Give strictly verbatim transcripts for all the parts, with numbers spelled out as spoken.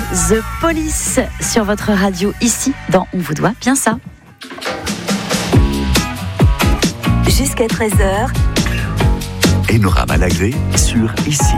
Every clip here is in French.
The Police sur votre radio ici dans On vous doit bien ça. Jusqu'à treize heures. Enora Malagré sur Ici.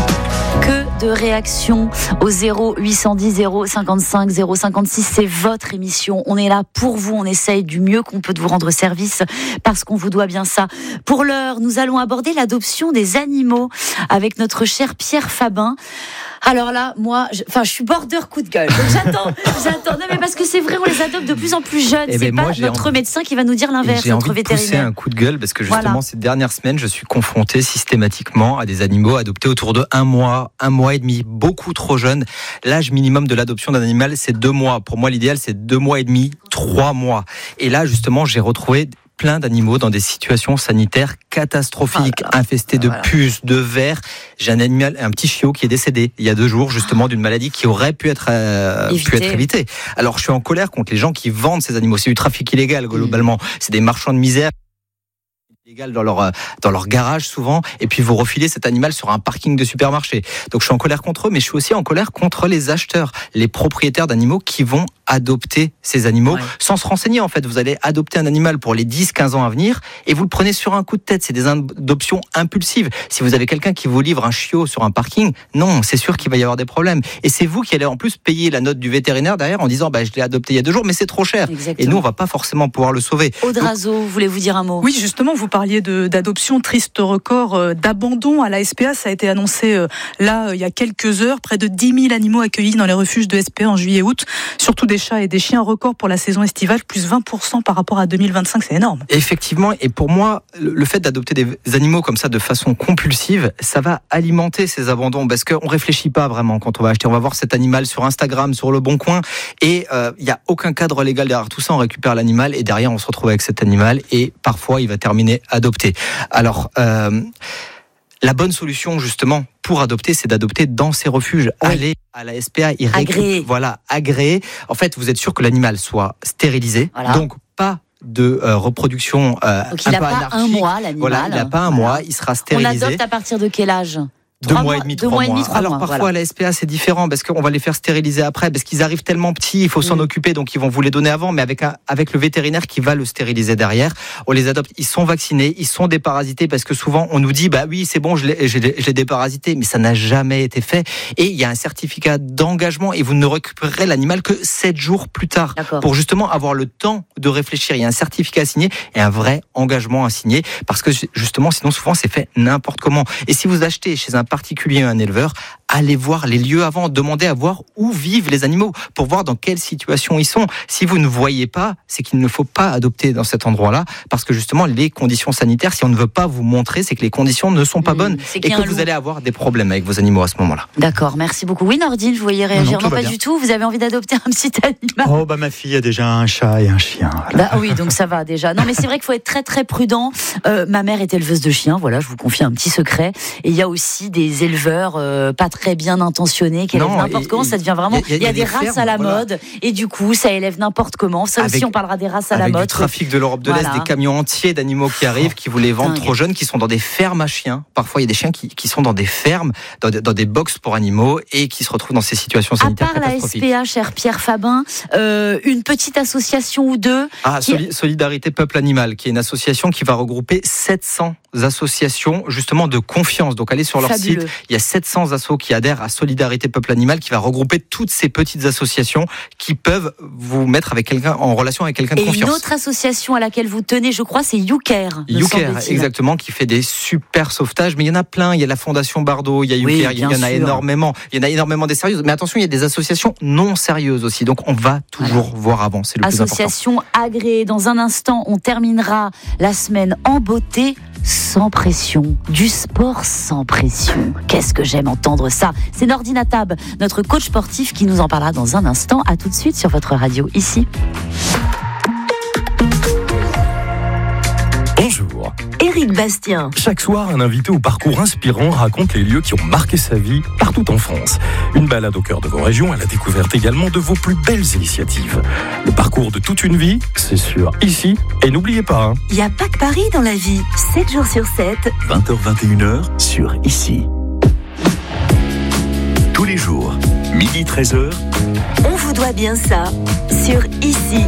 Que de réactions au zéro huit cent dix zéro cinquante-cinq zéro cinquante-six, c'est votre émission. On est là pour vous, on essaye du mieux qu'on peut de vous rendre service parce qu'on vous doit bien ça. Pour l'heure, nous allons aborder l'adoption des animaux avec notre cher Pierre Fabin. Alors là, moi, je, enfin, je suis border coup de gueule. Donc j'attends, j'attends. Non, mais parce que c'est vrai, on les adopte de plus en plus jeunes. Eh c'est ben pas moi, notre envie... médecin qui va nous dire l'inverse, j'ai notre envie de vétérinaire. pousser un coup de gueule parce que justement, voilà. Ces dernières semaines, je suis confronté systématiquement à des animaux adoptés autour de un mois, un mois et demi, beaucoup trop jeunes. L'âge minimum de l'adoption d'un animal, c'est deux mois. Pour moi, l'idéal, c'est deux mois et demi, trois mois. Et là, justement, j'ai retrouvé plein d'animaux dans des situations sanitaires catastrophiques, ah, infestés de voilà. puces, de vers. J'ai un animal, un petit chiot qui est décédé il y a deux jours justement d'une maladie qui aurait pu être, euh, pu être évitée. Alors je suis en colère contre les gens qui vendent ces animaux. C'est du trafic illégal globalement. Mmh. C'est des marchands de misère. Illégal dans leur dans leur garage souvent, et puis vous refilez cet animal sur un parking de supermarché. Donc je suis en colère contre eux, mais je suis aussi en colère contre les acheteurs, les propriétaires d'animaux qui vont adopter ces animaux ouais. sans se renseigner. En fait, vous allez adopter un animal pour les dix quinze ans à venir et vous le prenez sur un coup de tête. C'est des adoptions impulsives. Si vous avez quelqu'un qui vous livre un chiot sur un parking, non, c'est sûr qu'il va y avoir des problèmes. Et c'est vous qui allez en plus payer la note du vétérinaire derrière en disant bah je l'ai adopté il y a deux jours, mais c'est trop cher. Exactement. Et nous on va pas forcément pouvoir le sauver. Audrazo, Donc... voulez-vous dire un mot? Oui, justement, vous parliez de, d'adoption, triste record euh, d'abandon à la S P A. Ça a été annoncé euh, là euh, il y a quelques heures. Près de dix mille animaux accueillis dans les refuges de S P A en juillet-août, surtout des chats et des chiens. Record pour la saison estivale, plus vingt pour cent par rapport à deux mille vingt-cinq, c'est énorme. Effectivement, et pour moi, le fait d'adopter des animaux comme ça de façon compulsive, ça va alimenter ces abandons parce qu'on réfléchit pas vraiment quand on va acheter. On va voir cet animal sur Instagram, sur Le Bon Coin, et il euh, n'y a aucun cadre légal derrière tout ça. On récupère l'animal et derrière on se retrouve avec cet animal et parfois il va terminer adopté. Alors, euh, la bonne solution justement pour adopter, c'est d'adopter dans ces refuges. Oui. Aller à la S P A, y récupérer, voilà, agréé. En fait, vous êtes sûr que l'animal soit stérilisé, voilà. Donc pas de euh, reproduction euh, donc il n'a pas un mois l'animal. Voilà, il n'a pas un voilà. mois, il sera stérilisé. On adopte à partir de quel âge? Deux mois et demi, trois mois. mois. Alors mois, parfois voilà. à la S P A c'est différent parce qu'on va les faire stériliser après parce qu'ils arrivent tellement petits, il faut mmh. s'en occuper, donc ils vont vous les donner avant, mais avec un, avec le vétérinaire qui va le stériliser derrière. On les adopte, ils sont vaccinés, ils sont déparasités parce que souvent on nous dit bah oui c'est bon je l'ai, je l'ai, je l'ai déparasité, mais ça n'a jamais été fait et il y a un certificat d'engagement et vous ne récupérerez l'animal que sept jours plus tard. D'accord. Pour justement avoir le temps de réfléchir. Il y a un certificat à signer et un vrai engagement à signer parce que justement sinon souvent c'est fait n'importe comment. Et si vous achetez chez un particulier, un éleveur, allez voir les lieux avant, demandez à voir où vivent les animaux pour voir dans quelle situation ils sont. Si vous ne voyez pas, c'est qu'il ne faut pas adopter dans cet endroit-là parce que justement les conditions sanitaires, si on ne veut pas vous montrer, c'est que les conditions ne sont pas bonnes mmh, et que vous allez avoir des problèmes avec vos animaux à ce moment-là. D'accord, merci beaucoup. Oui, Nordine, vous voyez réagir? Non, non, non pas bien. Du tout. Vous avez envie d'adopter un petit animal? Oh bah ma fille a déjà un chat et un chien. Voilà. Bah oui, donc ça va déjà. Non, mais c'est vrai qu'il faut être très très prudent. Euh, ma mère est éleveuse de chiens. Voilà, je vous confie un petit secret. Et il y a aussi des éleveurs Euh, pas très bien intentionnés qui élèvent non, n'importe et, comment, ça devient vraiment il y, y, y a des, des races fermes, à la voilà. mode et du coup ça élève n'importe comment. Ça avec, aussi on parlera des races à la mode. Avec du trafic de l'Europe de voilà. l'Est, des camions entiers d'animaux qui arrivent, qui vous les vendent Dingue. trop jeunes, qui sont dans des fermes à chiens. Parfois il y a des chiens qui, qui sont dans des fermes, dans des, dans des box pour animaux et qui se retrouvent dans ces situations sanitaires catastrophiques. À part la S P A, cher Pierre Fabin, euh, une petite association ou deux. Ah, qui... Soli- Solidarité Peuple Animal, qui est une association qui va regrouper sept cents associations justement de confiance. Donc allez sur leur Fabuleux. site, il y a sept cents assos qui adhèrent à Solidarité Peuple Animal, qui va regrouper toutes ces petites associations qui peuvent vous mettre avec quelqu'un en relation avec quelqu'un de et confiance. Et une autre association à laquelle vous tenez, je crois, c'est YouCare. YouCare, exactement, qui fait des super sauvetages. Mais il y en a plein. Il y a la Fondation Bardot, il y a YouCare, oui, il y en a sûr. énormément. Il y en a énormément des sérieuses. Mais attention, il y a des associations non sérieuses aussi. Donc on va toujours voilà. voir avant. C'est le Association plus important. agréée. Dans un instant, on terminera la semaine en beauté. Sans pression, du sport sans pression. Qu'est-ce que j'aime entendre ça. C'est Nordine Atab, notre coach sportif, qui nous en parlera dans un instant. À tout de suite sur votre radio, ici. Bonjour. Éric Bastien. Chaque soir, un invité au parcours inspirant raconte les lieux qui ont marqué sa vie partout en France. Une balade au cœur de vos régions à la découverte également de vos plus belles initiatives. Le parcours de toute une vie, c'est sûr, ici. Et n'oubliez pas, hein, il n'y a pas que Paris dans la vie. sept jours sur sept. vingt heures vingt et une heures sur Ici. Tous les jours, midi treize heures. On vous doit bien ça sur Ici.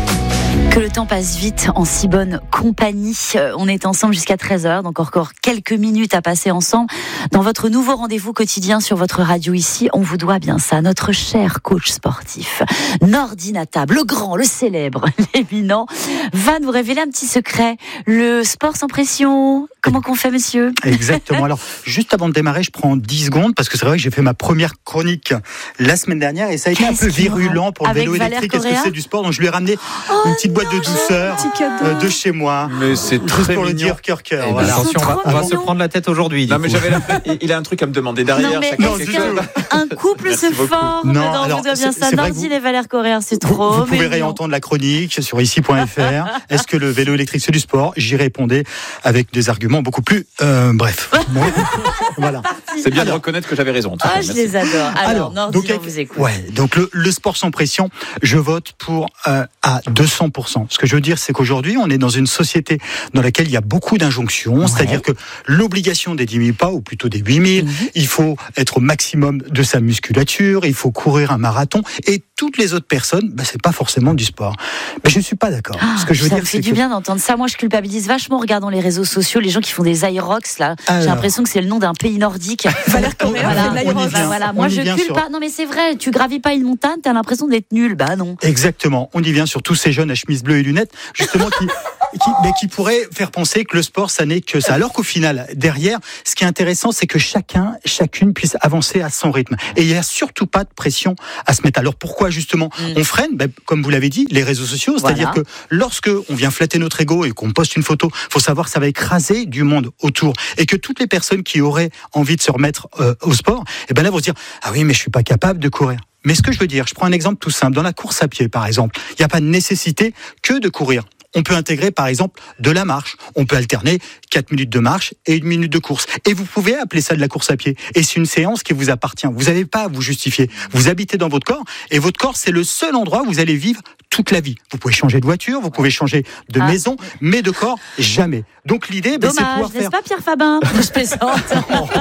Que le temps passe vite en si bonne compagnie. On est ensemble jusqu'à treize heures, donc encore quelques minutes à passer ensemble dans votre nouveau rendez-vous quotidien sur votre radio Ici. On vous doit bien ça. Notre cher coach sportif, Nordi Natab, le grand, le célèbre, l'éminent, va nous révéler un petit secret. Le sport sans pression, comment qu'on fait, monsieur ? Exactement. Alors, juste avant de démarrer, je prends dix secondes parce que c'est vrai que j'ai fait ma première chronique la semaine dernière et ça a été Qu'est-ce un peu virulent pour le Avec vélo Valère électrique. Est-ce que Correa c'est du sport ? Donc, je lui ai ramené Oh une petite boîte de douceur euh, de chez moi. Mais c'est Juste très pour le mignon. dire cœur cœur. Eh ben, Voilà. attention, on va, on va se mignon. prendre la tête aujourd'hui. Non du mais coup. j'avais la... il a un truc à me demander derrière. Non mais chacun est-ce quelque du chose. qu'un couple Merci se beaucoup. forme Non, dans alors, vous doit bien c'est- ça, c'est vrai Nordi que vous- et Valère Correa, c'est Vous, trop vous pouvez mignon. réentendre la chronique sur ici point f r. Est-ce que le vélo électrique c'est du sport ? J'y répondais avec des arguments beaucoup plus euh, bref. Bon, voilà. C'est bien de Alors- reconnaître que j'avais raison. en tout cas. Ah, je Merci. les adore. Alors, Nordi, on avec- vous écoute. ouais, donc le, le sport sans pression, je vote pour euh, à deux cents pour cent. Ce que je veux dire, c'est qu'aujourd'hui, on est dans une société dans laquelle il y a beaucoup d'injonctions, Ouais. c'est-à-dire que l'obligation des dix mille pas, ou plutôt des huit mille, Mhm. il faut être au maximum de sa musculature, il faut courir un marathon, et toutes les autres personnes, bah, c'est pas forcément du sport. Mais je ne suis pas d'accord. Ah, Ce que je veux ça dire, me fait c'est du que bien d'entendre ça. Moi, je culpabilise vachement en regardant les réseaux sociaux, les gens qui font des Aerox, là. J'ai Alors. l'impression que c'est le nom d'un pays nordique. Valère Correa Voilà, fait de on y l'aérobic. bah vient. voilà. On Moi, y je vient culpe sur- pas. Non, mais c'est vrai, tu gravis pas une montagne, t'as l'impression d'être nul. Bah non. Exactement. On y vient sur tous ces jeunes à chemise bleue et lunettes, justement, qui, qui, mais qui pourraient faire penser que le sport, ça n'est que ça. Alors qu'au final, derrière, ce qui est intéressant, c'est que chacun, chacune puisse avancer à son rythme. Et il n'y a surtout pas de pression à se mettre. Alors pourquoi, justement, Mm. on freine? Ben, comme vous l'avez dit, les réseaux sociaux. C'est-à-dire Voilà. que lorsque on vient flatter notre ego et qu'on poste une photo, faut savoir que ça va écraser du monde autour. Et que toutes les personnes qui auraient envie de se remettre euh, au sport, et ben là, vont se dire, ah oui, mais je suis pas capable de courir. Mais ce que je veux dire, je prends un exemple tout simple. Dans la course à pied, par exemple, il n'y a pas de nécessité que de courir. On peut intégrer, par exemple, de la marche. On peut alterner quatre minutes de marche et une minute de course. Et vous pouvez appeler ça de la course à pied. Et c'est une séance qui vous appartient. Vous n'avez pas à vous justifier. Vous habitez dans votre corps. Et votre corps, c'est le seul endroit où vous allez vivre toute la vie. Vous pouvez changer de voiture, vous pouvez changer de Ah. maison, mais de corps, jamais. Donc l'idée, ben, c'est de Dommage, pouvoir n'est-ce faire... pas Pierre Fabin? Je plaisante.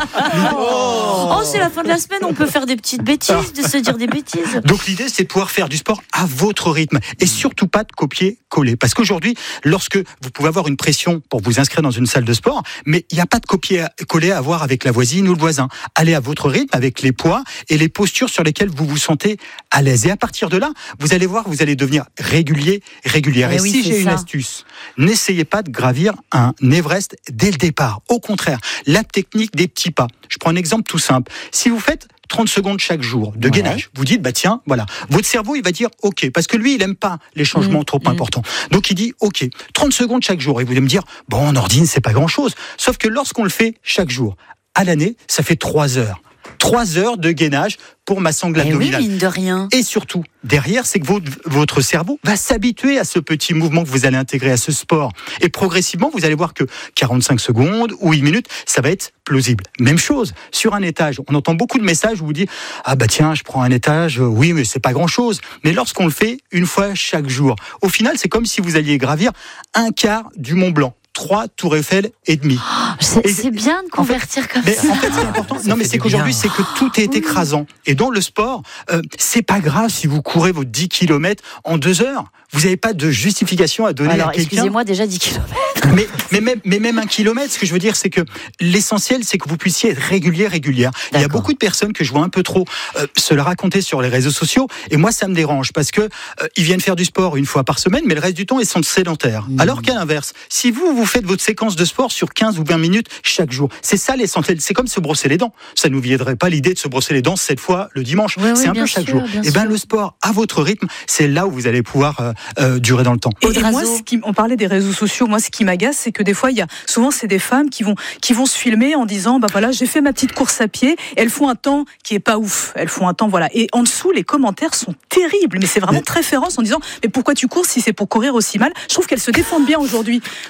Oh, c'est la fin de la semaine, on peut faire des petites bêtises, de se dire des bêtises. Donc l'idée, c'est de pouvoir faire du sport à votre rythme et surtout pas de copier-coller. Parce qu'aujourd'hui, lorsque vous pouvez avoir une pression pour vous inscrire dans une salle de sport, mais il n'y a pas de copier-coller à avoir avec la voisine ou le voisin. Allez à votre rythme avec les poids et les postures sur lesquelles vous vous sentez à l'aise. Et à partir de là, vous allez voir, vous allez devenir régulier, régulière. Eh Et oui, si c'est j'ai une ça. astuce, n'essayez pas de gravir un Everest dès le départ. Au contraire, la technique des petits pas. Je prends un exemple tout simple. Si vous faites trente secondes chaque jour de Ouais. gainage, vous dites, bah tiens, voilà. Votre cerveau, il va dire, ok, parce que lui, il aime pas les changements Mmh, trop mmh. importants. Donc il dit, ok, trente secondes chaque jour. Et vous allez me dire, bon, en ordine, c'est pas grand chose. Sauf que lorsqu'on le fait chaque jour, à l'année, ça fait trois heures. Trois heures de gainage pour ma sangle Eh oui, abdominale. mine de rien. Et surtout, derrière, c'est que votre, votre cerveau va s'habituer à ce petit mouvement que vous allez intégrer à ce sport. Et progressivement, vous allez voir que quarante-cinq secondes ou une minute, ça va être plausible. Même chose, sur un étage. On entend beaucoup de messages où vous dites, ah bah tiens, je prends un étage, oui, mais c'est pas grand chose. Mais lorsqu'on le fait une fois chaque jour, au final, c'est comme si vous alliez gravir un quart du Mont Blanc. Trois Tours Eiffel et demi. C'est Et- c'est bien de convertir comme Mais ça. en fait, c'est important. Non, mais fait c'est du qu'aujourd'hui, bien. c'est que tout est écrasant. Et dans le sport, euh, c'est pas grave si vous courez vos dix kilomètres en deux heures. Vous n'avez pas de justification à donner Alors, à quelqu'un. excusez-moi, déjà dix kilomètres. Mais, mais, même, mais même un kilomètre, ce que je veux dire, c'est que l'essentiel, c'est que vous puissiez être régulier, régulière. Il y a D'accord. beaucoup de personnes que je vois un peu trop euh, se le raconter sur les réseaux sociaux. Et moi, ça me dérange parce que euh, ils viennent faire du sport une fois par semaine, mais le reste du temps, ils sont sédentaires. Mmh. Alors qu'à l'inverse, si vous, vous faites votre séquence de sport sur quinze ou vingt minutes chaque jour, c'est ça l'essentiel. C'est comme se brosser les dents. Ça ne nous viendrait pas l'idée de se brosser les dents sept fois le dimanche. Oui, oui, c'est un bien peu chaque sûr, jour. bien Et ben sûr. le sport à votre rythme, c'est là où vous allez pouvoir euh, euh, durer dans le temps. Et, et Audrazo. moi, ce qui, on parlait des réseaux sociaux. Moi, ce qui m'agace, c'est que des fois, il y a souvent c'est des femmes qui vont qui vont se filmer en disant, bah voilà, j'ai fait ma petite course à pied. Elles font un temps qui est pas ouf. Elles font un temps, voilà. Et en dessous, les commentaires sont terribles. Mais c'est vraiment Mais- très féroce en disant, mais pourquoi tu cours si c'est pour courir aussi mal? Je trouve qu'elles se défendent bien aujourd'hui. Franchement, sur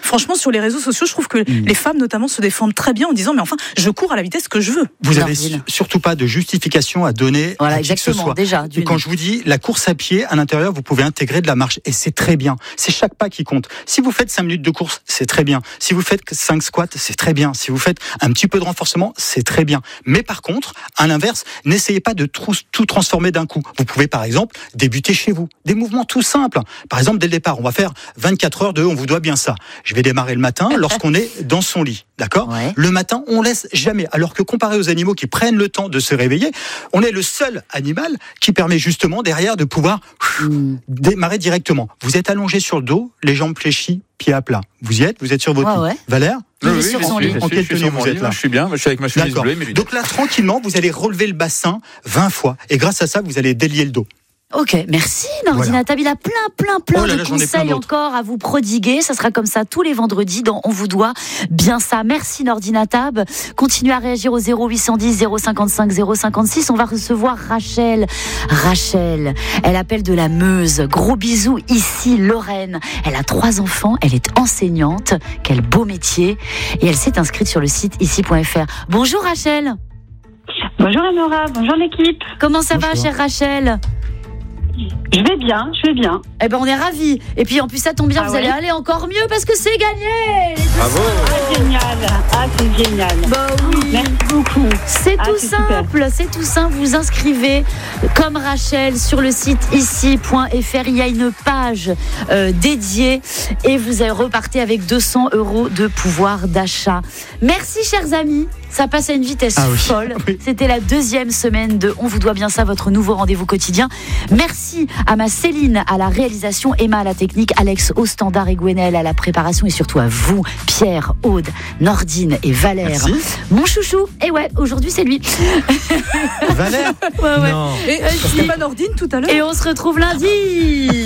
sur les réseaux sociaux, je trouve que mmh. les femmes notamment se défendent très bien en disant mais enfin, je cours à la vitesse que je veux. Vous n'avez surtout pas de justification à donner voilà, à qui que ce soit. Déjà, et quand je vous dis la course à pied, à l'intérieur, vous pouvez intégrer de la marche et c'est très bien. C'est chaque pas qui compte. Si vous faites cinq minutes de course, c'est très bien. Si vous faites cinq squats, c'est très bien. Si vous faites un petit peu de renforcement, c'est très bien. Mais par contre, à l'inverse, n'essayez pas de tout, tout transformer d'un coup. Vous pouvez par exemple débuter chez vous. Des mouvements tout simples. Par exemple, dès le départ, on va faire vingt-quatre heures de on vous doit bien ça. Je vais démarrer le matin lorsqu'on est dans son lit. D'accord ? Ouais. Le matin, on laisse jamais. Alors que comparé aux animaux qui prennent le temps de se réveiller, on est le seul animal qui permet justement derrière de pouvoir mmh. démarrer directement. Vous êtes allongé sur le dos, les jambes fléchies, pieds à plat. Vous y êtes ? Vous êtes sur votre ouais, lit. Ouais. Valère ? Oui, oui, sur son lit. En quelle tenue vous êtes là ? Je suis bien, je suis avec ma chemise bleue. Mais donc là, tranquillement, vous allez relever le bassin vingt fois. Et grâce à ça, vous allez délier le dos. Ok, merci Nordinatab. Il a plein, plein, plein oh là là, de conseils encore à vous prodiguer. Ça sera comme ça tous les vendredis dans On vous doit bien ça. Merci Nordinatab. Continuez à réagir au zéro huit cent dix zéro cinquante-cinq zéro cinquante-six. On va recevoir Rachel. Rachel, elle appelle de la Meuse. Gros bisous ici, Lorraine. Elle a trois enfants, elle est enseignante. Quel beau métier. Et elle s'est inscrite sur le site ici point f r. Bonjour Rachel. Bonjour Anora, bonjour l'équipe. Comment ça bonjour. va, chère Rachel ? Je vais bien, je vais bien. Eh ben on est ravis. Et puis en plus ça tombe bien, ah vous ouais. allez aller encore mieux parce que c'est gagné. Bravo. Ah génial, ah c'est génial. Bah oui. Merci beaucoup. C'est ah, tout c'est simple, super. c'est tout simple. Vous inscrivez comme Rachel sur le site ici point f r. Il y a une page euh, dédiée et vous repartez avec deux cents euros de pouvoir d'achat. Merci chers amis. Ça passe à une vitesse ah oui. folle. Oui. C'était la deuxième semaine de On vous doit bien ça, votre nouveau rendez-vous quotidien. Merci à ma Céline à la réalisation, Emma à la technique, Alex au standard et Gwenelle à la préparation et surtout à vous, Pierre, Aude, Nordine et Valère. Merci. Mon chouchou. Et ouais, aujourd'hui c'est lui. Valère ouais, ouais. Non. Et euh, c'était pas Nordine tout à l'heure. Et on se retrouve lundi.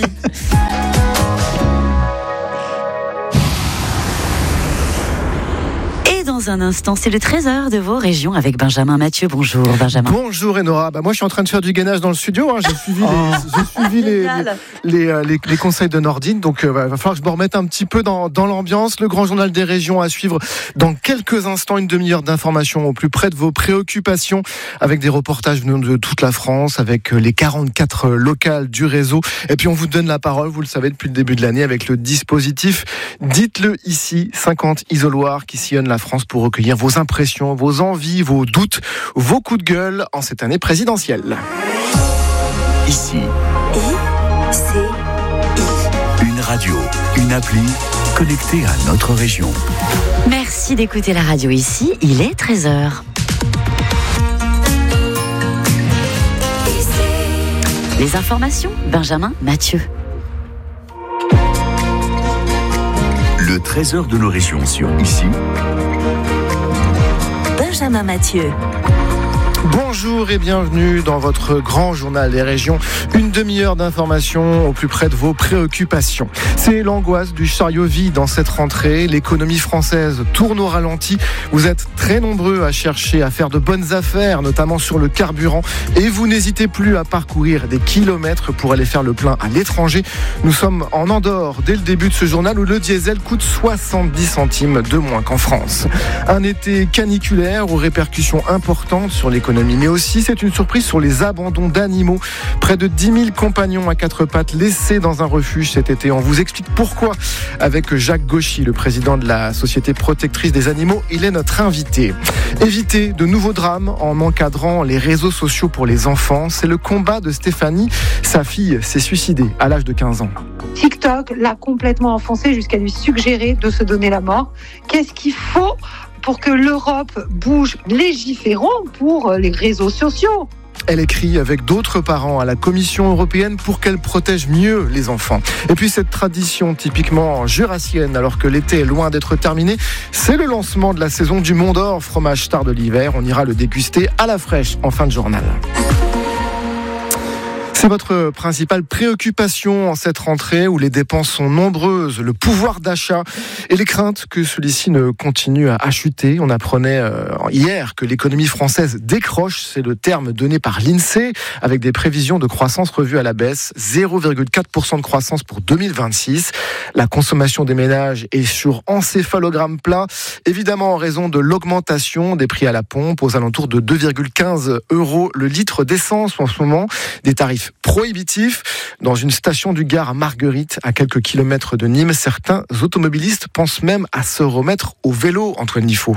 Dans un instant, c'est le trésor de vos régions avec Benjamin Mathieu. Bonjour Benjamin. Bonjour Enora. Bah moi je suis en train de faire du gainage dans le studio. Hein. J'ai suivi, oh. les, j'ai suivi les, les, les, les, les conseils de Nordine. Donc euh, bah, il va falloir que je me remette un petit peu dans, dans l'ambiance. Le grand journal des régions à suivre dans quelques instants. Une demi-heure d'informations au plus près de vos préoccupations avec des reportages venant de toute la France, avec les quarante-quatre locales du réseau. Et puis on vous donne la parole, vous le savez depuis le début de l'année, avec le dispositif Dites-le ici, cinquante isoloirs qui sillonnent la France pour recueillir vos impressions, vos envies, vos doutes, vos coups de gueule en cette année présidentielle. Ici. I, C, I. Une radio, une appli connectée à notre région. Merci d'écouter la radio ici. Il est treize heures. Les informations, Benjamin Mathieu. Le trésor de nos régions sur Ici. Benjamin Mathieu. Bonjour et bienvenue dans votre grand journal des régions. Une demi-heure d'informations au plus près de vos préoccupations. C'est l'angoisse du chariot vide dans cette rentrée. L'économie française tourne au ralenti. Vous êtes très nombreux à chercher à faire de bonnes affaires, notamment sur le carburant. Et vous n'hésitez plus à parcourir des kilomètres pour aller faire le plein à l'étranger. Nous sommes en Andorre dès le début de ce journal où le diesel coûte soixante-dix centimes de moins qu'en France. Un été caniculaire aux répercussions importantes sur l'économie. Mais aussi, c'est une surprise sur les abandons d'animaux. Près de dix mille compagnons à quatre pattes laissés dans un refuge cet été. On vous explique pourquoi avec Jacques Gauchy, le président de la Société protectrice des animaux. Il est notre invité. Éviter de nouveaux drames en encadrant les réseaux sociaux pour les enfants. C'est le combat de Stéphanie. Sa fille s'est suicidée à l'âge de quinze ans. TikTok l'a complètement enfoncé jusqu'à lui suggérer de se donner la mort. Qu'est-ce qu'il faut pour que l'Europe bouge? Légiférons pour les réseaux sociaux. Elle écrit avec d'autres parents à la Commission européenne pour qu'elle protège mieux les enfants. Et puis cette tradition typiquement jurassienne, alors que l'été est loin d'être terminé, c'est le lancement de la saison du Mont d'Or, fromage tard de l'hiver. On ira le déguster à la fraîche en fin de journal. C'est votre principale préoccupation en cette rentrée où les dépenses sont nombreuses, le pouvoir d'achat et les craintes que celui-ci ne continue à chuter. On apprenait hier que l'économie française décroche, c'est le terme donné par l'INSEE, avec des prévisions de croissance revues à la baisse, zéro virgule quatre pour cent de croissance pour deux mille vingt-six. La consommation des ménages est sur encéphalogramme plat, évidemment en raison de l'augmentation des prix à la pompe aux alentours de deux virgule quinze euros le litre d'essence en ce moment, des tarifs prohibitifs. Dans une station du Gard à Marguerite, à quelques kilomètres de Nîmes, certains automobilistes pensent même à se remettre au vélo, Antoine Nifo.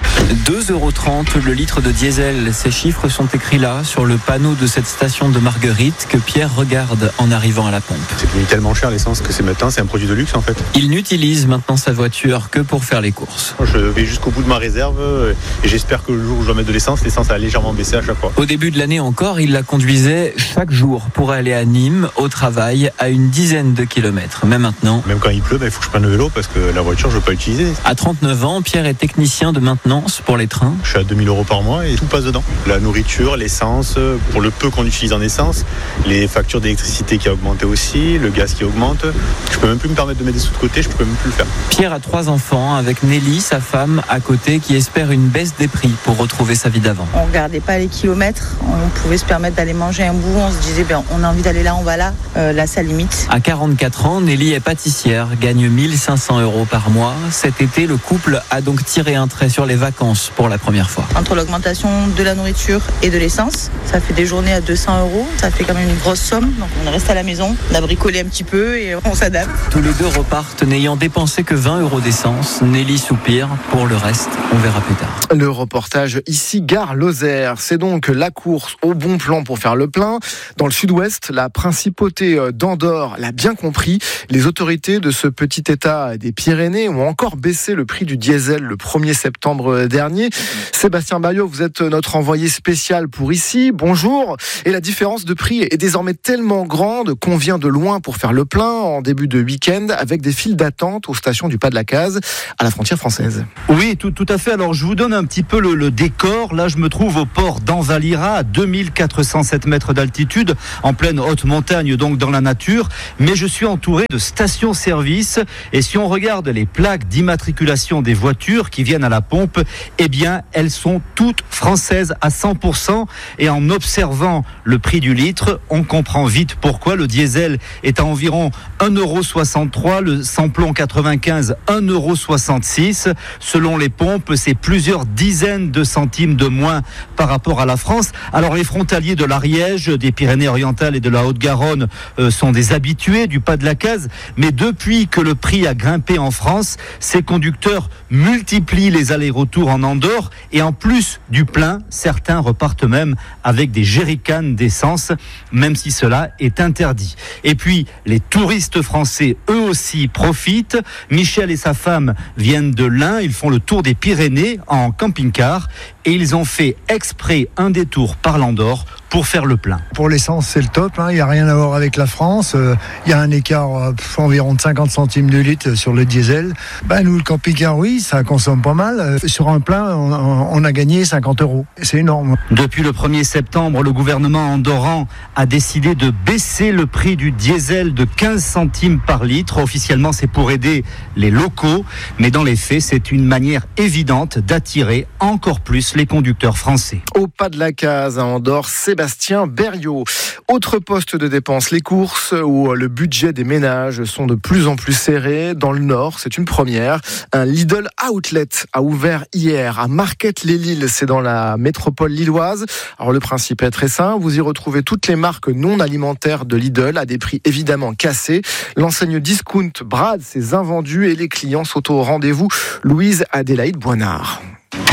deux euros trente le litre de diesel. Ces chiffres sont écrits là, sur le panneau de cette station de Marguerite, que Pierre regarde en arrivant à la pompe. C'est devenu tellement cher l'essence que c'est maintenant, c'est un produit de luxe en fait. Il n'utilise maintenant sa voiture que pour faire les courses. Je vais jusqu'au bout de ma réserve et j'espère que le jour où je dois mettre de l'essence, l'essence a légèrement baissé à chaque fois. Au début de l'année encore, il la conduisait chaque jour pour aller à Nîmes, au travail, à une dizaine de kilomètres. Mais maintenant... Même quand il pleut, bah, il faut que je prenne le vélo parce que la voiture, je ne veux pas l'utiliser. À trente-neuf ans, Pierre est technicien de maintenance pour les trains. Je suis à deux mille euros par mois et tout passe dedans. La nourriture, l'essence, pour le peu qu'on utilise en essence, les factures d'électricité qui a augmenté aussi, le gaz qui augmente. Je peux même plus me permettre de mettre des sous de côté, je peux même plus le faire. Pierre a trois enfants avec Nelly, sa femme, à côté, qui espère une baisse des prix pour retrouver sa vie d'avant. On regardait pas les kilomètres, on pouvait se permettre d'aller manger un bout, on se disait ben, on a envie d'aller là, on va là, euh, là ça limite. À quarante-quatre ans, Nelly est pâtissière, gagne mille cinq cents euros par mois. Cet été, le couple a donc tiré un trait sur les vacances pour la première fois. Entre l'augmentation de la nourriture et de l'essence, ça fait des journées à deux cents euros, ça fait quand même une grosse somme. Donc on reste à la maison, on a bricolé un petit peu et on s'adapte. Tous les deux repartent n'ayant dépensé que vingt euros d'essence. Nelly soupire, pour le reste, on verra plus tard. Le reportage ici, Gare Lozère. C'est donc la course au bon plan pour faire le plein. Dans le sud-ouest, la principauté d'Andorre l'a bien compris. Les autorités de ce petit état des Pyrénées ont encore baissé le prix du diesel le premier septembre dernier. Sébastien Bayot, vous êtes notre envoyé spécial pour ici. Bonjour. Et la différence de prix est désormais tellement grande qu'on vient de loin pour faire le plein en début de week-end avec des files d'attente aux stations du Pas de la Case à la frontière française. Oui, tout, tout à fait. Alors, je vous donne un petit peu le, le décor. Là, je me trouve au port d'Envalira, à deux mille quatre cent sept mètres d'altitude, en pleine haute montagne, donc dans la nature. Mais je suis entouré de stations-service. Et si on regarde les plaques d'immatriculation des voitures qui viennent à la pompe, eh bien, elles sont toutes françaises à cent pour cent. Et en observant le prix du litre, on comprend vite pourquoi. Le diesel est à environ un euro soixante-trois, le samplon quatre-vingt-quinze, un euro soixante-six. Selon les pompes, c'est plusieurs dizaines de centimes de moins par rapport à la France. Alors les frontaliers de l'Ariège, des Pyrénées-Orientales et de la Haute-Garonne euh, sont des habitués du Pas de la Case. Mais depuis que le prix a grimpé en France, ces conducteurs multiplient les allers-retours en Andorre. Et en plus du plein, certains repartent même avec des jerrycans d'essence, même si cela est interdit. Et puis, les touristes français, eux aussi, profitent. Michel et sa femme viennent de l'Ain, ils font le tour des Pyrénées en camping-car et ils ont fait exprès un détour par l'Andorre pour faire le plein. Pour l'essence, c'est le top, hein. Il n'y a rien à voir avec la France. Euh, il y a un écart euh, environ de cinquante centimes de litre sur le diesel. Ben, nous, le camping-car, oui, ça consomme pas mal. Euh, sur un plein, on, on a gagné cinquante euros. C'est énorme. Depuis le premier septembre, le gouvernement andorran a décidé de baisser le prix du diesel de quinze centimes par litre. Officiellement, c'est pour aider les locaux. Mais dans les faits, c'est une manière évidente d'attirer encore plus les conducteurs français. Au Pas de la Case à Andorre, Sébastien Berriot. Autre poste de dépense, les courses où le budget des ménages sont de plus en plus serrés. Dans le Nord, c'est une première. Un Lidl Outlet a ouvert hier à Marquette-les-Lilles. C'est dans la métropole lilloise. Alors le principe est très simple. Vous y retrouvez toutes les marques non alimentaires de Lidl à des prix évidemment cassés. L'enseigne discount brade ses invendus et les clients sont au rendez-vous. Louise Adélaïde Boinard.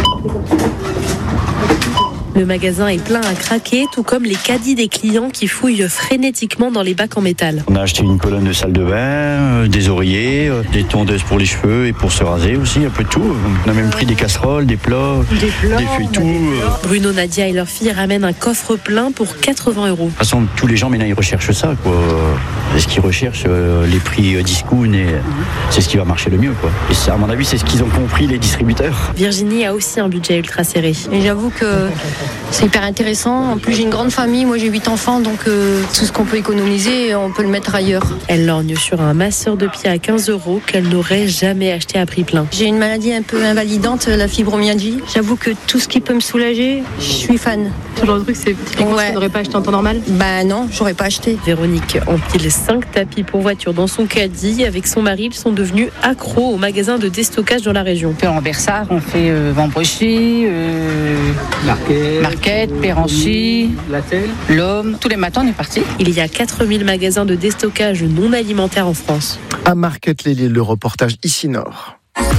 Le magasin est plein à craquer, tout comme les caddies des clients qui fouillent frénétiquement dans les bacs en métal. On a acheté une colonne de salle de bain, euh, des oreillers, euh, des tondeuses pour les cheveux et pour se raser aussi, un peu de tout. On a même pris des casseroles, des plats, des, plats, des feuilletons. Euh. Bruno, Nadia et leur fille ramènent un coffre plein pour quatre-vingts euros. De toute façon, tous les gens maintenant ils recherchent ça, quoi. ce qu'ils recherchent, euh, les prix euh, discount, et euh, c'est ce qui va marcher le mieux, quoi. Et c'est, à mon avis, c'est ce qu'ils ont compris, les distributeurs. Virginie a aussi un budget ultra serré. Et j'avoue que c'est hyper intéressant. En plus, j'ai une grande famille, moi j'ai huit enfants, donc euh, tout ce qu'on peut économiser, on peut le mettre ailleurs. Elle lorgne sur un masseur de pied à quinze euros qu'elle n'aurait jamais acheté à prix plein. J'ai une maladie un peu invalidante, la fibromyalgie. J'avoue que tout ce qui peut me soulager, je suis fan. Ce genre de truc, c'est typiquement Ouais. ce qu'on n'aurait pas acheté en temps normal. Bah non, j'aurais pas acheté. Véronique empile cinq tapis pour voiture dans son caddie. Avec son mari, ils sont devenus accros au magasin de déstockage dans la région. On fait en Bersard, on fait euh, Vambrochy, euh, Marquette, Marquette, Péranchy, L'Homme. Tous les matins, on est parti. Il y a quatre mille magasins de déstockage non alimentaire en France. À Marquette-les-Lilles, le reportage ici Nord.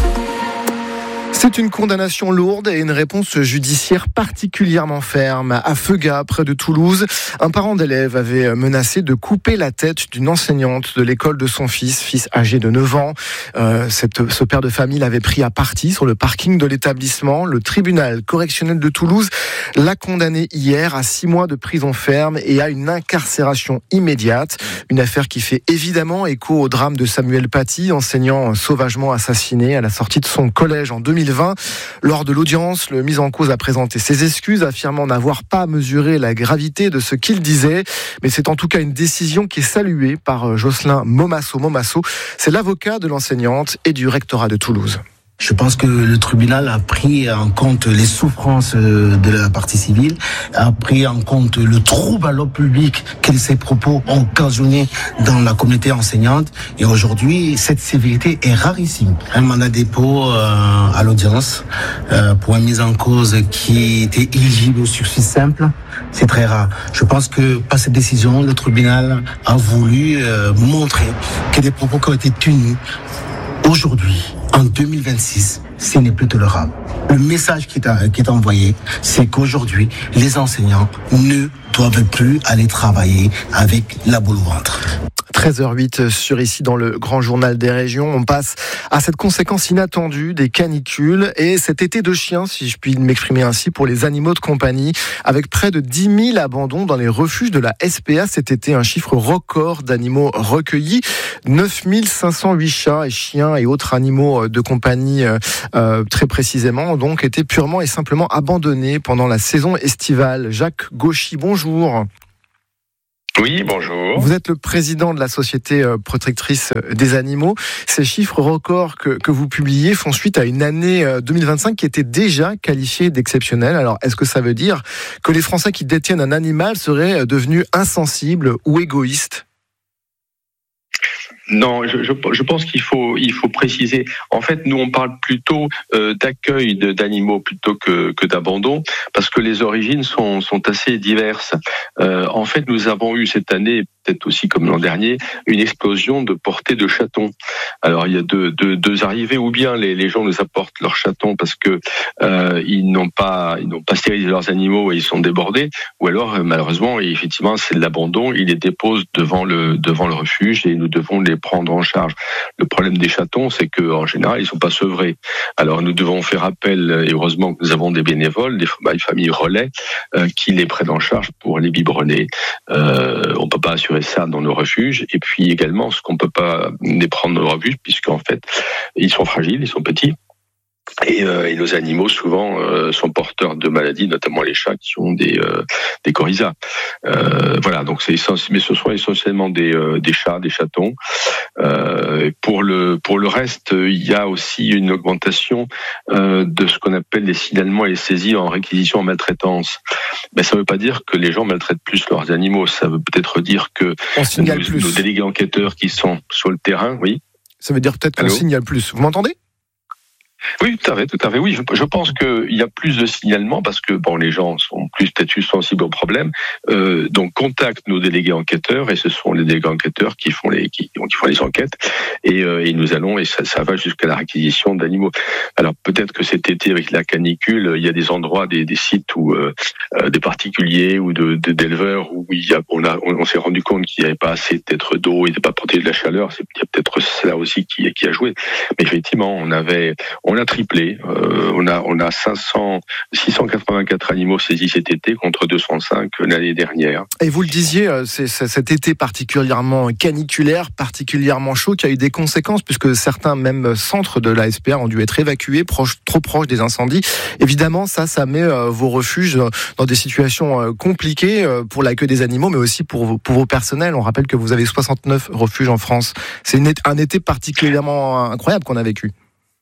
C'est une condamnation lourde et une réponse judiciaire particulièrement ferme. À Feugas, près de Toulouse, un parent d'élève avait menacé de couper la tête d'une enseignante de l'école de son fils, fils âgé de neuf ans. Euh, cette, ce père de famille l'avait pris à partie sur le parking de l'établissement. Le tribunal correctionnel de Toulouse l'a condamné hier à six mois de prison ferme et à une incarcération immédiate. Une affaire qui fait évidemment écho au drame de Samuel Paty, enseignant sauvagement assassiné à la sortie de son collège en deux mille vingt. Lors de l'audience, le mis en cause a présenté ses excuses, affirmant n'avoir pas mesuré la gravité de ce qu'il disait. Mais c'est en tout cas une décision qui est saluée par Jocelyn Momasso-Momasso. C'est l'avocat de l'enseignante et du rectorat de Toulouse. Je pense que le tribunal a pris en compte les souffrances de la partie civile, a pris en compte le trouble à l'ordre public que ces propos ont occasionné dans la communauté enseignante. Et aujourd'hui, cette sévérité est rarissime. Un mandat de dépôt euh, à l'audience euh, pour une mise en cause qui était éligible au sursis simple, c'est très rare. Je pense que par cette décision, le tribunal a voulu euh, montrer que des propos qui ont été tenus aujourd'hui, en deux mille vingt-six, ce n'est plus tolérable. Le message qui est, qui est envoyé, c'est qu'aujourd'hui, les enseignants ne doivent plus aller travailler avec la boule au ventre. treize heures huit sur ici dans le grand journal des régions. On passe à cette conséquence inattendue des canicules et cet été de chien, si je puis m'exprimer ainsi, pour les animaux de compagnie, avec près de dix mille abandons dans les refuges de la S P A cet été, un chiffre record d'animaux recueillis. neuf mille cinq cent huit chats et chiens et autres animaux de compagnie, euh, très précisément, ont donc été purement et simplement abandonnés pendant la saison estivale. Jacques Gauchy, bonjour. Oui, bonjour. Vous êtes le président de la Société protectrice des animaux. Ces chiffres records que, que vous publiez font suite à une année deux mille vingt-cinq qui était déjà qualifiée d'exceptionnelle. Alors, est-ce que ça veut dire que les Français qui détiennent un animal seraient devenus insensibles ou égoïstes ? Non, je, je, je pense qu'il faut, il faut préciser. En fait, nous, on parle plutôt euh, d'accueil de, d'animaux plutôt que, que d'abandon, parce que les origines sont, sont assez diverses. Euh, en fait, nous avons eu cette année, peut-être aussi comme l'an dernier, une explosion de portées de chatons. Alors, il y a deux, deux, deux arrivées, ou bien les, les gens nous apportent leurs chatons parce que euh, ils n'ont pas, ils n'ont pas stérilisé leurs animaux et ils sont débordés, ou alors, malheureusement, effectivement, c'est de l'abandon. Ils les déposent devant le, devant le refuge et nous devons les prendre en charge. Le problème des chatons, c'est que en général, ils sont pas sevrés. Alors, nous devons faire appel, et heureusement que nous avons des bénévoles, des familles relais, euh, qui les prennent en charge pour les biberonner. Euh, on peut pas assurer ça dans nos refuges. Et puis également, ce qu'on peut pas les prendre dans nos refuges, puisqu'en fait, ils sont fragiles, ils sont petits. Et, euh, et nos animaux souvent euh, sont porteurs de maladies, notamment les chats qui ont des euh, des coryzas. Euh, voilà, donc c'est mais ce sont essentiellement des euh, des chats, des chatons. Euh, pour le pour le reste, il y a aussi une augmentation euh, de ce qu'on appelle les signalements et les saisies en réquisition en maltraitance. Mais ça ne veut pas dire que les gens maltraitent plus leurs animaux. Ça veut peut-être dire que nos, nos délégués enquêteurs qui sont sur le terrain, oui. Ça veut dire peut-être qu'on Allô signale plus. Vous m'entendez ? Oui, tout à fait, tout à fait. Oui, je, je pense qu'il y a plus de signalements parce que bon, les gens sont plus peut-être sensibles au problème. Euh, donc, contactent nos délégués enquêteurs et ce sont les délégués enquêteurs qui font les qui, qui font les enquêtes et, euh, et nous allons et ça, ça va jusqu'à la réquisition d'animaux. Alors peut-être que cet été avec la canicule, il y a des endroits, des, des sites où euh, des particuliers ou de, de d'éleveurs où il y a on a on, on s'est rendu compte qu'il n'y avait pas assez peut-être d'eau, il n'était pas protégé de la chaleur. C'est il y a peut-être cela aussi qui qui a joué. Mais effectivement, on avait on a triplé. Euh, on a on a cinq cents, six cent quatre-vingt-quatre animaux saisis cet été contre deux cent cinq l'année dernière. Et vous le disiez, c'est, c'est cet été particulièrement caniculaire, particulièrement chaud, qui a eu des conséquences puisque certains même centres de la S P A ont dû être évacués, proche, trop proches des incendies. Évidemment, ça, ça met euh, vos refuges dans des situations euh, compliquées euh, pour l'accueil des animaux, mais aussi pour vos, pour vos personnels. On rappelle que vous avez soixante-neuf refuges en France. C'est une, un été particulièrement incroyable qu'on a vécu.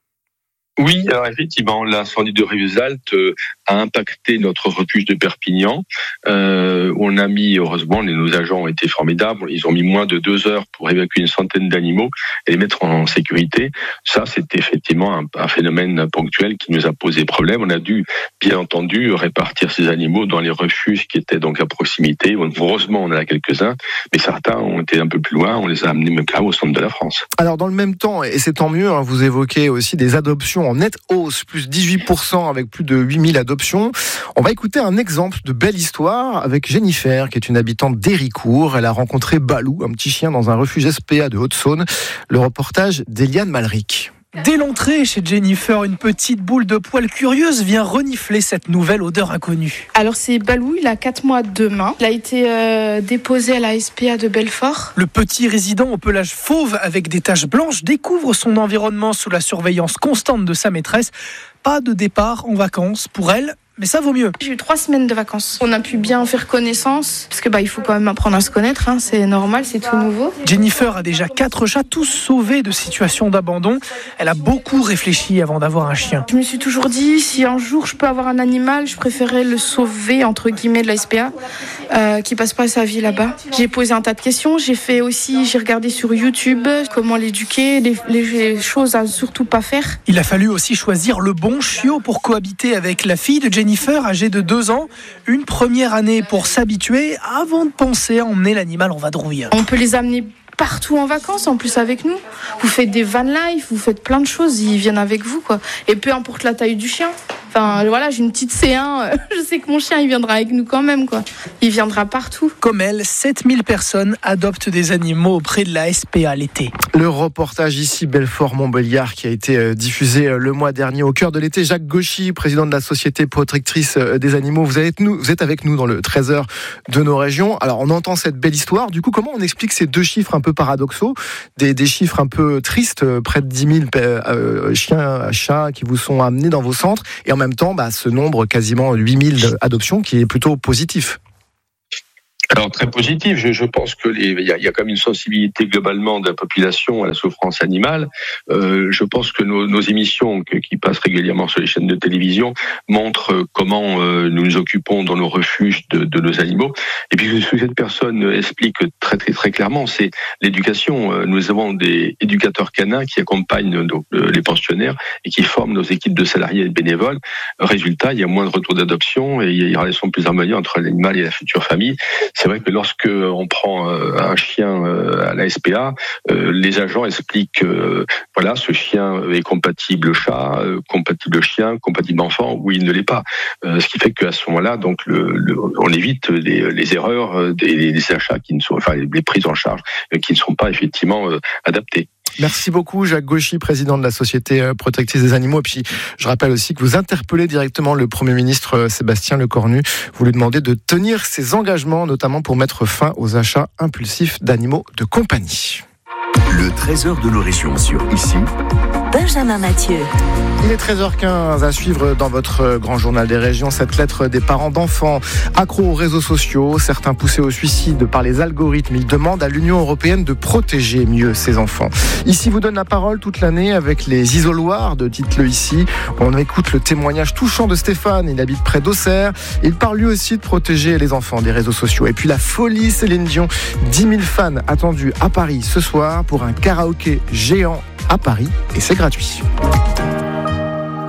Oui, alors effectivement, l'incendie de Rivesaltes euh, a impacté notre refuge de Perpignan. Euh, on a mis, heureusement, les, nos agents ont été formidables. Ils ont mis moins de deux heures pour évacuer une centaine d'animaux et les mettre en sécurité. Ça, c'était effectivement un, un phénomène ponctuel qui nous a posé problème. On a dû, bien entendu, répartir ces animaux dans les refuges qui étaient donc à proximité. Heureusement, on en a quelques-uns, mais certains ont été un peu plus loin. On les a amenés même carrément au centre de la France. Alors, dans le même temps, et c'est tant mieux, hein, vous évoquez aussi des adoptions en nette hausse, plus dix-huit pour cent avec plus de huit mille adoptions. On va écouter un exemple de belle histoire avec Jennifer, qui est une habitante d'Héricourt. Elle a rencontré Balou, un petit chien dans un refuge S P A de Haute-Saône. Le reportage d'Eliane Malric. Dès l'entrée chez Jennifer, une petite boule de poils curieuse vient renifler cette nouvelle odeur inconnue. Alors c'est Balou, il a quatre mois demain. Il a été euh, déposé à la S P A de Belfort. Le petit résident au pelage fauve avec des taches blanches découvre son environnement sous la surveillance constante de sa maîtresse. Pas de départ en vacances pour elle, mais ça vaut mieux. J'ai eu trois semaines de vacances. On a pu bien faire connaissance, parce que bah il faut quand même apprendre à se connaître, hein, c'est normal, c'est tout nouveau. Jennifer a déjà quatre chats, tous sauvés de situations d'abandon. Elle a beaucoup réfléchi avant d'avoir un chien. Je me suis toujours dit, si un jour je peux avoir un animal, je préférais le sauver, entre guillemets, de la S P A, euh, qui passe pas sa vie là-bas. J'ai posé un tas de questions, j'ai fait aussi, j'ai regardé sur YouTube comment l'éduquer, les, les choses à surtout pas faire. Il a fallu aussi choisir le bon chiot pour cohabiter avec la fille de Jennifer. Jennifer, âgée de deux ans, une première année pour s'habituer avant de penser à emmener l'animal en vadrouille. On peut les amener partout en vacances, en plus avec nous. Vous faites des van life, vous faites plein de choses, ils viennent avec vous, quoi. Et peu importe la taille du chien. Enfin, voilà, j'ai une petite C un, je sais que mon chien, il viendra avec nous quand même, quoi. Il viendra partout. Comme elle, sept mille personnes adoptent des animaux auprès de la S P A l'été. Le reportage ici, Belfort-Montbéliard, qui a été diffusé le mois dernier au cœur de l'été. Jacques Gauchy, président de la Société protectrice des animaux, vous êtes, nous, vous êtes avec nous dans le treize heures de nos régions. Alors, on entend cette belle histoire. Du coup, comment on explique ces deux chiffres un peu paradoxaux, des, des chiffres un peu tristes, près de dix mille euh, chiens, chats qui vous sont amenés dans vos centres, et en même temps, bah, ce nombre, quasiment huit mille adoptions, qui est plutôt positif? Alors très positif, je, je pense que les, il y a, il y a quand même une sensibilité globalement de la population à la souffrance animale. Euh, je pense que nos, nos émissions que, qui passent régulièrement sur les chaînes de télévision montrent comment euh, nous nous occupons dans nos refuges de, de nos animaux. Et puis ce que cette personne explique très très très clairement, c'est l'éducation. Nous avons des éducateurs canins qui accompagnent donc, les pensionnaires et qui forment nos équipes de salariés et de bénévoles. Résultat, il y a moins de retours d'adoption et il y a une relation plus harmonieuse entre l'animal et la future famille. C'est vrai que lorsque on prend un chien à la S P A, les agents expliquent que voilà, ce chien est compatible chat, compatible chien, compatible enfant, ou il ne l'est pas. Ce qui fait qu'à ce moment-là, donc, le, le, on évite les, les erreurs des, des achats qui ne sont, enfin, les prises en charge qui ne sont pas effectivement adaptées. Merci beaucoup Jacques Gauchy, président de la Société protectrice des animaux. Et puis je rappelle aussi que vous interpellez directement le Premier ministre Sébastien Lecornu. Vous lui demandez de tenir ses engagements, notamment pour mettre fin aux achats impulsifs d'animaux de compagnie. Le treize heures de nos régions sur Ici, Benjamin Mathieu. Il est treize heures quinze à suivre dans votre grand journal des régions cette lettre des parents d'enfants accros aux réseaux sociaux, certains poussés au suicide par les algorithmes. Ils demandent à l'Union européenne de protéger mieux ces enfants. Ici vous donne la parole toute l'année avec les isoloirs de Dites-le ici. On écoute le témoignage touchant de Stéphane, il habite près d'Auxerre. Il parle lui aussi de protéger les enfants des réseaux sociaux. Et puis la folie Céline Dion, dix mille fans attendus à Paris ce soir pour un karaoké géant à Paris et c'est gratuit.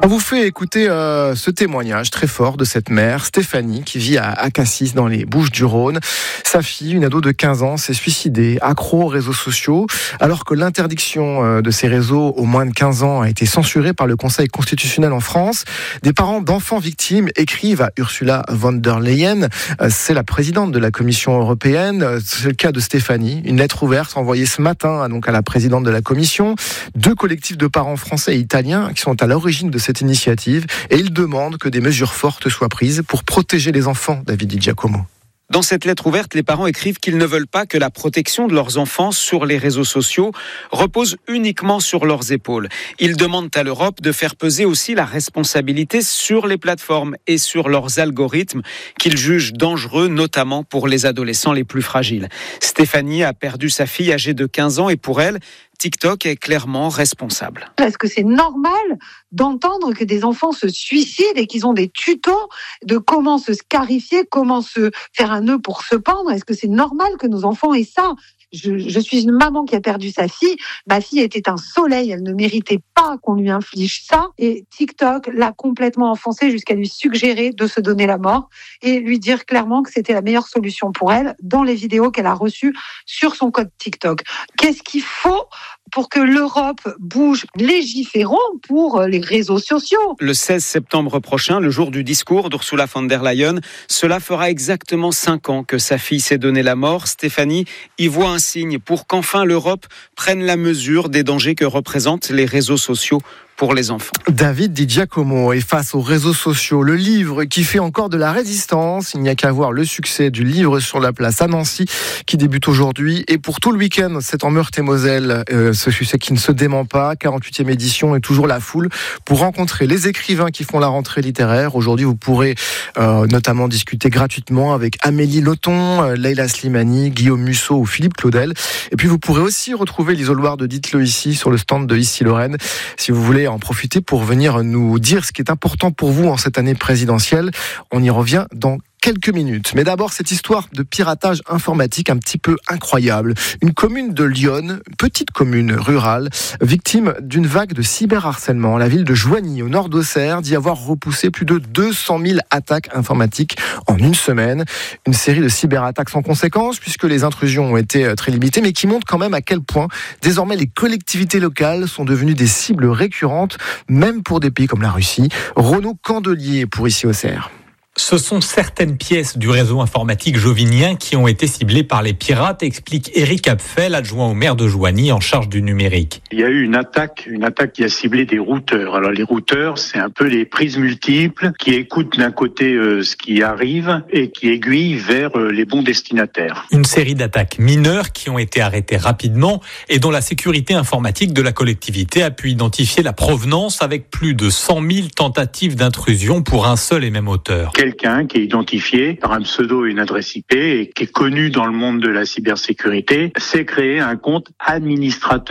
On vous fait écouter euh, ce témoignage très fort de cette mère, Stéphanie, qui vit à, à Cassis, dans les Bouches-du-Rhône. Sa fille, une ado de quinze ans, s'est suicidée, accro aux réseaux sociaux, alors que l'interdiction euh, de ces réseaux aux moins de quinze ans a été censurée par le Conseil constitutionnel en France. Des parents d'enfants victimes écrivent à Ursula von der Leyen, euh, c'est la présidente de la Commission européenne. C'est le cas de Stéphanie, une lettre ouverte envoyée ce matin donc à la présidente de la Commission. Deux collectifs de parents français et italiens qui sont à l'origine de cette initiative et ils demandent que des mesures fortes soient prises pour protéger les enfants, David Di Giacomo. Dans cette lettre ouverte, les parents écrivent qu'ils ne veulent pas que la protection de leurs enfants sur les réseaux sociaux repose uniquement sur leurs épaules. Ils demandent à l'Europe de faire peser aussi la responsabilité sur les plateformes et sur leurs algorithmes qu'ils jugent dangereux, notamment pour les adolescents les plus fragiles. Stéphanie a perdu sa fille âgée de quinze ans et pour elle, TikTok est clairement responsable. Est-ce que c'est normal d'entendre que des enfants se suicident et qu'ils ont des tutos de comment se scarifier, comment se faire un nœud pour se pendre? Est-ce que c'est normal que nos enfants aient ça? Je, je suis une maman qui a perdu sa fille. Ma fille était un soleil. Elle ne méritait pas qu'on lui inflige ça. Et TikTok l'a complètement enfoncée jusqu'à lui suggérer de se donner la mort et lui dire clairement que c'était la meilleure solution pour elle dans les vidéos qu'elle a reçues sur son code TikTok. Qu'est-ce qu'il faut pour que l'Europe bouge? Légiférons pour les réseaux sociaux. Le seize septembre prochain, le jour du discours d'Ursula von der Leyen, cela fera exactement cinq ans que sa fille s'est donné la mort. Stéphanie y voit un signe pour qu'enfin l'Europe prenne la mesure des dangers que représentent les réseaux sociaux pour les enfants. David Di Giacomo est face aux réseaux sociaux, le livre qui fait encore de la résistance. Il n'y a qu'à voir le succès du livre sur la place à Nancy qui débute aujourd'hui. Et pour tout le week-end, c'est en Meurthe-et-Moselle, euh, ce succès qui ne se dément pas. quarante-huitième édition et toujours la foule pour rencontrer les écrivains qui font la rentrée littéraire. Aujourd'hui, vous pourrez euh, notamment discuter gratuitement avec Amélie Nothomb, euh, Leila Slimani, Guillaume Musso ou Philippe Claudel. Et puis vous pourrez aussi retrouver l'isoloir de Dites-le ici sur le stand de Ici Lorraine. Si vous voulez en profiter pour venir nous dire ce qui est important pour vous en cette année présidentielle. On y revient dans quelques minutes. Mais d'abord, cette histoire de piratage informatique un petit peu incroyable. Une commune de Lyon, petite commune rurale, victime d'une vague de cyberharcèlement. La ville de Joigny, au nord d'Auxerre, dit avoir repoussé plus de deux cent mille attaques informatiques en une semaine. Une série de cyberattaques sans conséquence, puisque les intrusions ont été très limitées, mais qui montrent quand même à quel point, désormais, les collectivités locales sont devenues des cibles récurrentes, même pour des pays comme la Russie. Renaud Candelier pour Ici Auxerre. Ce sont certaines pièces du réseau informatique jovinien qui ont été ciblées par les pirates, explique Éric Apfel, adjoint au maire de Joigny en charge du numérique. Il y a eu une attaque, une attaque qui a ciblé des routeurs. Alors les routeurs, c'est un peu les prises multiples qui écoutent d'un côté euh, ce qui arrive et qui aiguillent vers euh, les bons destinataires. Une série d'attaques mineures qui ont été arrêtées rapidement et dont la sécurité informatique de la collectivité a pu identifier la provenance avec plus de cent mille tentatives d'intrusion pour un seul et même auteur. Quelqu'un qui est identifié par un pseudo et une adresse I P et qui est connu dans le monde de la cybersécurité s'est créé un compte administrateur